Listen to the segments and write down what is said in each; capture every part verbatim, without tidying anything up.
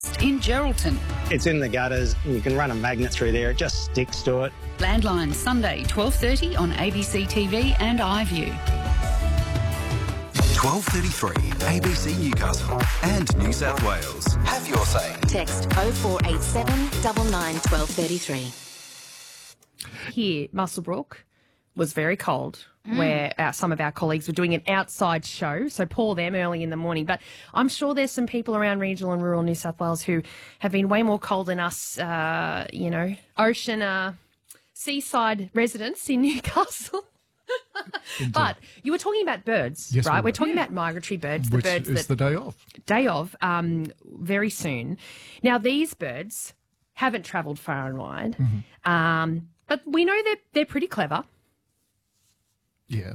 In Geraldton. It's in the gutters. You can run a magnet through there. It just sticks to it. Landline, Sunday, twelve thirty on A B C T V and iView. twelve thirty-three, A B C Newcastle and New South Wales. Have your say. Text oh four eight seven, nine nine, one two three three. Here, Muswellbrook was very cold, mm. where uh, some of our colleagues were doing an outside show, so poor them early in the morning. But I'm sure there's some people around regional and rural New South Wales who have been way more cold than us, uh, you know, ocean, uh, seaside residents in Newcastle. But you were talking about birds, yes, right? we we're talking about migratory birds, the Which birds is that the day of. Day of, um, very soon. Now, these birds haven't travelled far and wide, mm-hmm. um, but we know they're they're pretty clever. Yeah.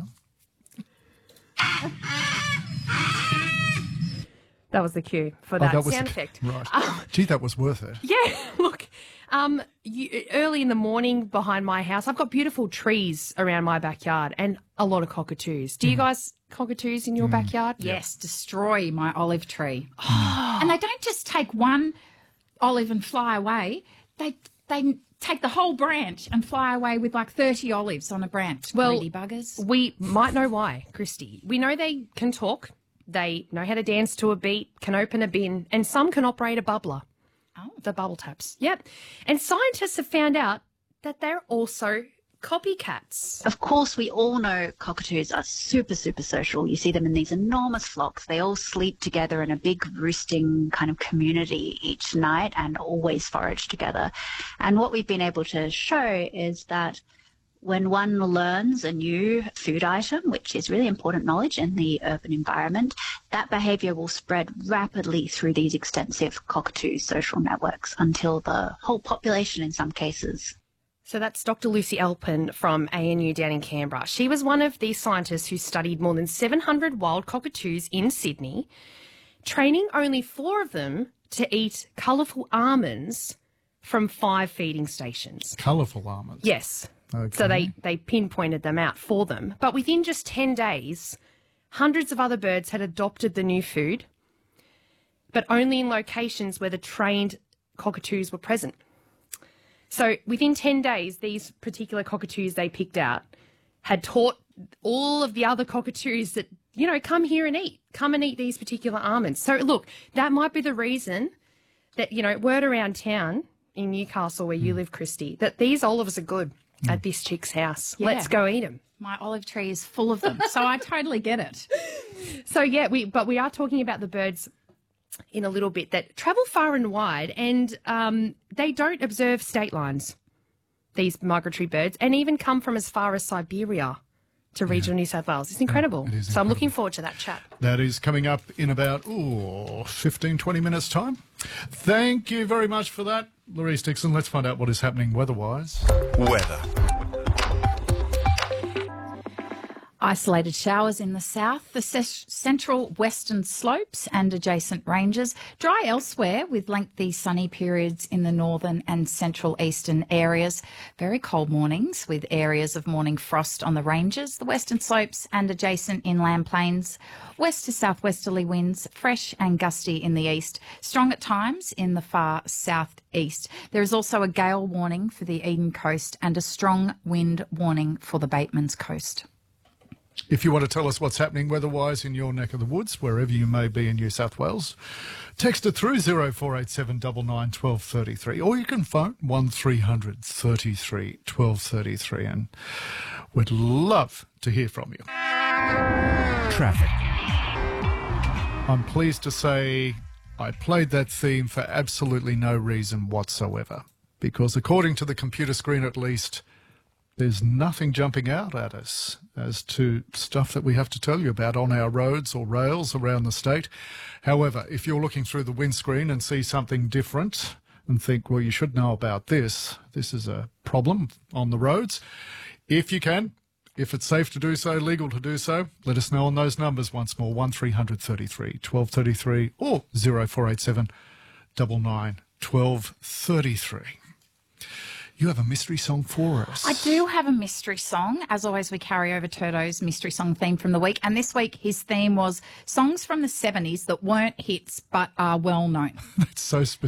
That was the cue for Oh, that, that was sound the, effect. Right. Um, Gee, that was worth it. Yeah, look, um, you, early in the morning behind my house, I've got beautiful trees around my backyard and a lot of cockatoos. Do you guys cockatoos in your mm. backyard? Yes, destroy my olive tree. Oh. And they don't just take one olive and fly away. They they take the whole branch and fly away with like thirty olives on a branch. Well, greedy buggers. We might know why, Christy. We know they can talk. They know how to dance to a beat, can open a bin, and some can operate a bubbler. Oh. The bubble taps. Yep. And scientists have found out that they're also copycats. Of course, we all know cockatoos are super, super social. You see them in these enormous flocks. They all sleep together in a big roosting kind of community each night and always forage together. And what we've been able to show is that when one learns a new food item, which is really important knowledge in the urban environment, that behaviour will spread rapidly through these extensive cockatoo social networks until the whole population in some cases. So that's Doctor Lucy Alpin from A N U down in Canberra. She was one of these scientists who studied more than seven hundred wild cockatoos in Sydney, training only four of them to eat colourful almonds from five feeding stations. Colourful almonds? Yes. Okay. So they, they pinpointed them out for them. But within just ten days, hundreds of other birds had adopted the new food, but only in locations where the trained cockatoos were present. So within ten days, these particular cockatoos they picked out had taught all of the other cockatoos that, you know, come here and eat, come and eat these particular almonds. So look, that might be the reason that, you know, word around town in Newcastle where you live, Christy, that these olives are good. Mm. At this chick's house. Yeah. Let's go eat them. My olive tree is full of them, so I totally get it. So, yeah, we but we are talking about the birds in a little bit that travel far and wide, and um, they don't observe state lines, these migratory birds, and even come from as far as Siberia to regional yeah. New South Wales. It's incredible. Yeah, it is so incredible. I'm looking forward to that chat. That is coming up in about ooh, fifteen, twenty minutes' time. Thank you very much for that, Louise Dixon. Let's find out what is happening weather-wise. Weather. Isolated showers in the south, the c- central western slopes and adjacent ranges. Dry elsewhere with lengthy sunny periods in the northern and central eastern areas. Very cold mornings with areas of morning frost on the ranges, the western slopes and adjacent inland plains. West to southwesterly winds, fresh and gusty in the east. Strong at times in the far southeast. There is also a gale warning for the Eden Coast and a strong wind warning for the Batemans Coast. If you want to tell us what's happening weather-wise in your neck of the woods, wherever you may be in New South Wales, text it through oh four eight seven, nine nine, one two three three, or you can phone one three hundred, thirty-three, twelve thirty-three, and we'd love to hear from you. Traffic. I'm pleased to say I played that theme for absolutely no reason whatsoever, because according to the computer screen at least, there's nothing jumping out at us as to stuff that we have to tell you about on our roads or rails around the state. However, if you're looking through the windscreen and see something different and think, well, you should know about this, this is a problem on the roads, if you can, if it's safe to do so, legal to do so, let us know on those numbers once more, one three hundred, thirty-three, twelve thirty-three or oh four eight seven, nine nine, one two three three. You have a mystery song for us. I do have a mystery song. As always, we carry over Turdo's mystery song theme from the week. And this week, his theme was songs from the seventies that weren't hits but are well known. That's so specific.